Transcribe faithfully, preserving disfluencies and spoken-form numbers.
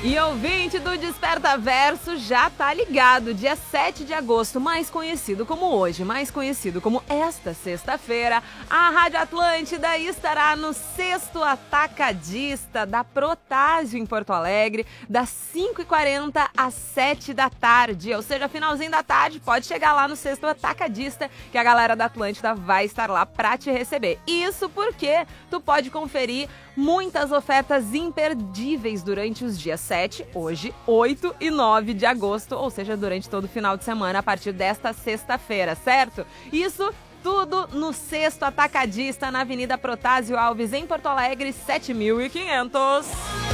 E ouvinte do Desperta Verso já tá ligado, dia sete de agosto, mais conhecido como hoje, mais conhecido como esta sexta-feira, a Rádio Atlântida estará no sexto Atacadista da Protásio em Porto Alegre, das cinco e quarenta às sete da tarde, ou seja, finalzinho da tarde, pode chegar lá no sexto Atacadista, que a galera da Atlântida vai estar lá pra te receber. Isso porque tu pode conferir muitas ofertas imperdíveis durante os dias sete, hoje, oito e nove de agosto, ou seja, durante todo o final de semana, a partir desta sexta-feira, certo? Isso tudo no sexto Atacadista, na Avenida Protásio Alves, em Porto Alegre, sete mil e quinhentos.